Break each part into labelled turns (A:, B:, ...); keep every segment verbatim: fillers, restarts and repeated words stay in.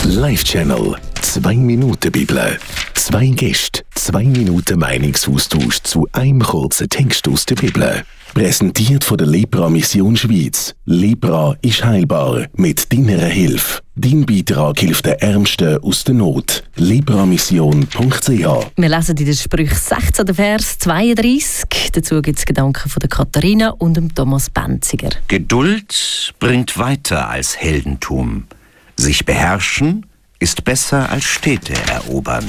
A: Live-Channel. Zwei Minuten Bibel. Zwei Gäste, zwei Minuten Meinungsaustausch zu einem kurzen Text aus der Bibel. Präsentiert von der Lepra Mission Schweiz. Lepra ist heilbar mit deiner Hilfe. Dein Beitrag hilft den Ärmsten aus der Not. lepramission punkt c h.
B: Wir lesen in den Sprüchen sechzehn, Vers zweiunddreissig. Dazu gibt es Gedanken von der Katharina und dem Thomas Benziger.
C: Geduld bringt weiter als Heldentum. Sich beherrschen ist besser als Städte erobern.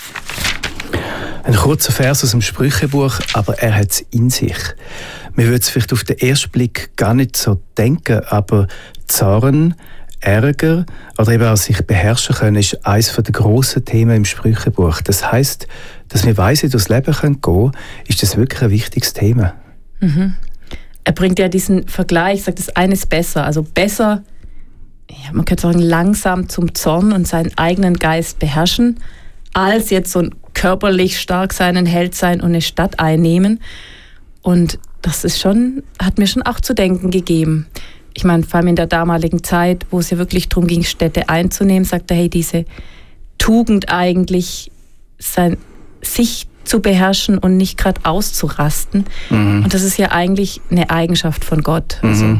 D: Ein kurzer Vers aus dem Sprüchebuch, aber er hat es in sich. Man würde es vielleicht auf den ersten Blick gar nicht so denken, aber Zorn, Ärger oder eben auch sich beherrschen können, ist eines der grossen Themen im Sprüchebuch. Das heisst, dass wir weise durchs Leben gehen können, ist das wirklich ein wichtiges Thema.
E: Mhm. Er bringt ja diesen Vergleich, sagt, das eine ist besser. Also besser, ja, man könnte sagen, langsam zum Zorn und seinen eigenen Geist beherrschen, als jetzt so ein körperlich stark sein, ein Held sein und eine Stadt einnehmen. Und das ist schon, hat mir schon auch zu denken gegeben. Ich meine, vor allem in der damaligen Zeit, wo es ja wirklich darum ging, Städte einzunehmen, sagt er, hey, diese Tugend eigentlich, sein, sich zu beherrschen und nicht gerade auszurasten. Mhm. Und das ist ja eigentlich eine Eigenschaft von Gott. Mhm. Also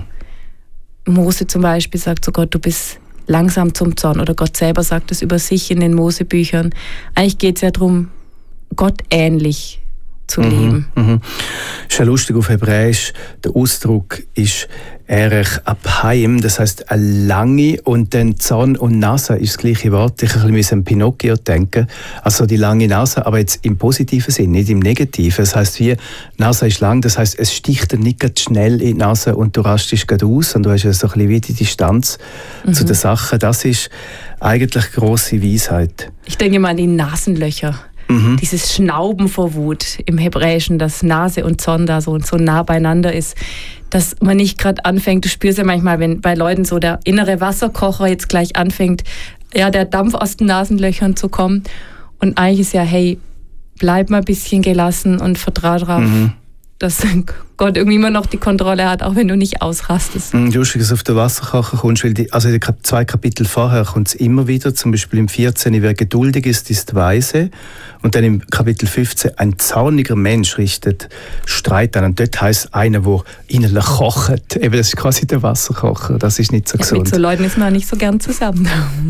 E: Mose zum Beispiel sagt zu Gott, du bist langsam zum Zorn. Oder Gott selber sagt es über sich in den Mosebüchern. Eigentlich geht es ja darum, Gott ähnlich zu
D: mhm,
E: leben.
D: Mhm. Ist ja lustig, auf Hebräisch, der Ausdruck ist Erech Aphaim, das heisst eine lange, und dann Zorn und Nase ist das gleiche Wort. Ich musste an Pinocchio denken, also die lange Nase, aber jetzt im positiven Sinn, nicht im negativen. Das heisst, wie Nase ist lang, das heisst, es sticht dir nicht schnell in die Nase und du rastest gerade aus und du hast ja so ein bisschen wie die Distanz mhm. zu den Sachen. Das ist eigentlich grosse Weisheit.
E: Ich denke mal an die Nasenlöcher. Mhm. Dieses Schnauben vor Wut im Hebräischen, dass Nase und Zorn da so, so nah beieinander ist, dass man nicht gerade anfängt, du spürst ja manchmal, wenn bei Leuten so der innere Wasserkocher jetzt gleich anfängt, ja, der Dampf aus den Nasenlöchern zu kommen. Und eigentlich ist ja, hey, bleib mal ein bisschen gelassen und vertrau drauf, mhm. dass Gott irgendwie immer noch die Kontrolle hat, auch wenn du nicht ausrastest.
D: Mhm, lustig, dass du auf den Wasserkocher kommst, weil die, also in den zwei Kapitel vorher kommt es immer wieder, zum Beispiel im vierzehn, wer geduldig ist, ist weise. Und dann im Kapitel fünfzehn, ein zorniger Mensch richtet Streit an. Und dort heisst einer, der innerlich kocht. Eben, das ist quasi der Wasserkocher. Das ist nicht so
E: ja,
D: gesund.
E: Mit so Leuten ist man auch nicht so gern zusammen.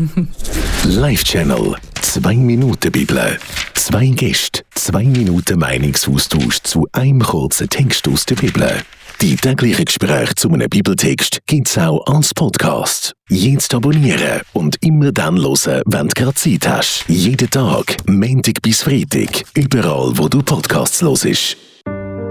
A: Live-Channel. Zwei Minuten Bibel. Zwei Gäste, zwei Minuten Meinungsaustausch zu einem kurzen Text aus der Bibel. Die täglichen Gespräche zu einem Bibeltext gibt es auch als Podcast. Jetzt abonnieren und immer dann hören, wenn du gerade Zeit hast. Jeden Tag, Montag bis Freitag, überall, wo du Podcasts hörst.